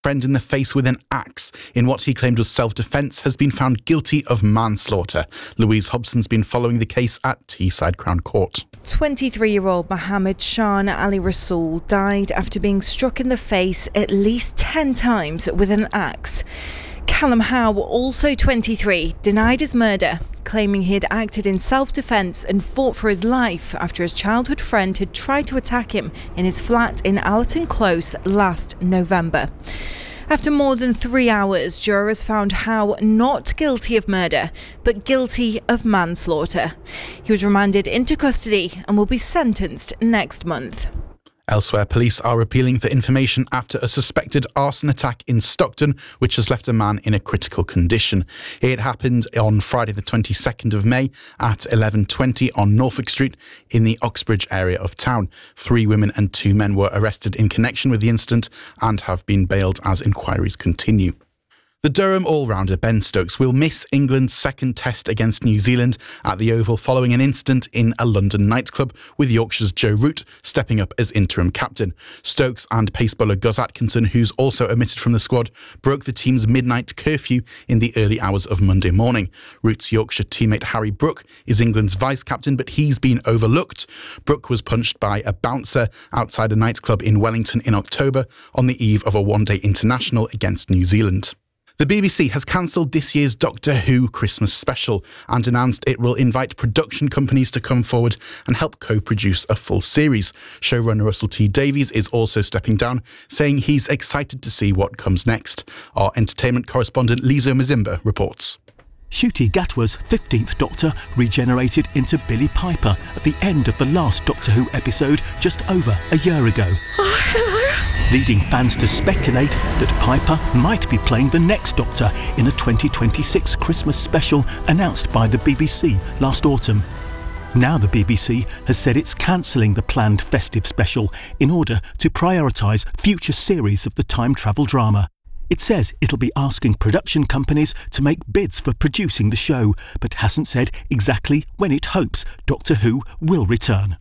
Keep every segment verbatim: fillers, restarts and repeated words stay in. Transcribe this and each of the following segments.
friend in the face with an axe in what he claimed was self-defence has been found guilty of manslaughter. Louise Hobson's been following the case at Teesside Crown Court. twenty-three-year-old Mohammed Shan Ali Rasool died after being struck in the face at least ten times with an axe. Callum Howe, also twenty-three, denied his murder, claiming he had acted in self-defence and fought for his life after his childhood friend had tried to attack him in his flat in Allerton Close last November. After more than three hours, jurors found Howe not guilty of murder, but guilty of manslaughter. He was remanded into custody and will be sentenced next month. Elsewhere, police are appealing for information after a suspected arson attack in Stockton, which has left a man in a critical condition. It happened on Friday the twenty-second of May at eleven twenty on Norfolk Street in the Oxbridge area of town. Three women and two men were arrested in connection with the incident and have been bailed as inquiries continue. The Durham all-rounder Ben Stokes will miss England's second test against New Zealand at the Oval following an incident in a London nightclub, with Yorkshire's Joe Root stepping up as interim captain. Stokes and pace bowler Gus Atkinson, who's also omitted from the squad, broke the team's midnight curfew in the early hours of Monday morning. Root's Yorkshire teammate Harry Brook is England's vice-captain, but he's been overlooked. Brook was punched by a bouncer outside a nightclub in Wellington in October on the eve of a one-day international against New Zealand. The B B C has cancelled this year's Doctor Who Christmas special and announced it will invite production companies to come forward and help co-produce a full series. Showrunner Russell T Davies is also stepping down, saying he's excited to see what comes next. Our entertainment correspondent Lizo Mazimba reports. Ncuti Gatwa's fifteenth Doctor regenerated into Billie Piper at the end of the last Doctor Who episode just over a year ago. Oh, hello. Leading fans to speculate that Piper might be playing the next Doctor in a twenty twenty-six Christmas special announced by the B B C last autumn. Now the B B C has said it's cancelling the planned festive special in order to prioritise future series of the time travel drama. It says it'll be asking production companies to make bids for producing the show, but hasn't said exactly when it hopes Doctor Who will return.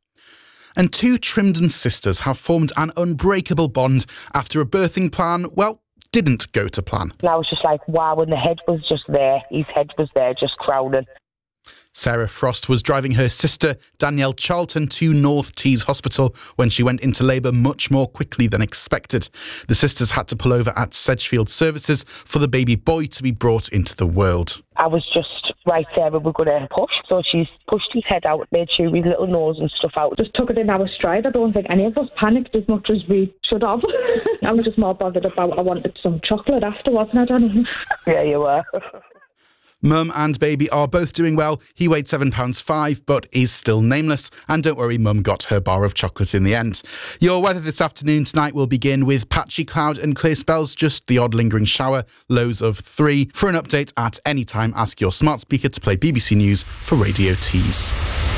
And two Trimdon sisters have formed an unbreakable bond after a birthing plan, well, didn't go to plan. And I was just like, wow, and the head was just there. His head was there, just crowning. Sarah Frost was driving her sister, Danielle Charlton, to North Tees Hospital when she went into labour much more quickly than expected. The sisters had to pull over at Sedgefield Services for the baby boy to be brought into the world. I was just right there and we're going to push. So she's pushed his head out, made sure his little nose and stuff out. Just took it in our stride. I don't think any of us panicked as much as we should have. I was just more bothered about I wanted some chocolate afterwards, and I don't know. Yeah, you were. Mum and baby are both doing well. He weighed seven pounds five, but is still nameless. And don't worry, Mum got her bar of chocolate in the end. Your weather this afternoon tonight will begin with patchy cloud and clear spells, just the odd lingering shower, lows of three. For an update at any time, ask your smart speaker to play B B C News for Radio Tees.